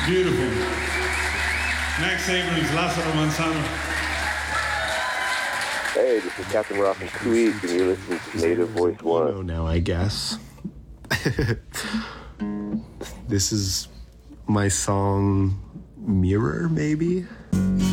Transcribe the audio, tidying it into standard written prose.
Beautiful. Max Abrams, Lázaro Manzano. Hey, this is Captain Rock and Kuwait, and you're listening to Native Voice One. Oh, now I guess. This is my song Mirror, maybe?